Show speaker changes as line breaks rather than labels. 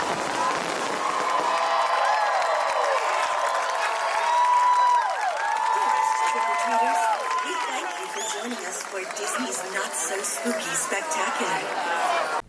Trick-or-treaters, we thank you for joining us for Disney's Not So Spooky Spectacular.